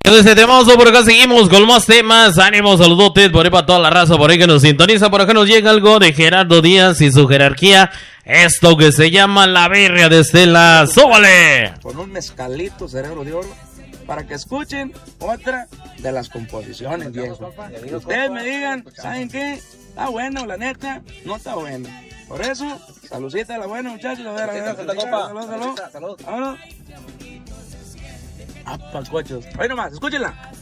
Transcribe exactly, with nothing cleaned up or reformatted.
Ese temazo, por acá seguimos con más temas. Ánimo, saludotes por ahí para toda la raza, por ahí que nos sintoniza. Por acá nos llega algo de Gerardo Díaz y su jerarquía. Esto que se llama La Birria de Estela. ¡Súbale! Con un mezcalito, cerebro de oro, para que escuchen otra de las composiciones, viejo. Ustedes me digan, ¿saben qué? ¿Está bueno, la neta? No está bueno. Por eso, saludcita de la buena, muchachos. A ver, a ver, a ver, salud, salud, salud. Salud. Vámonos. ¡Apa, cochos! Ahí nomás, escúchenla.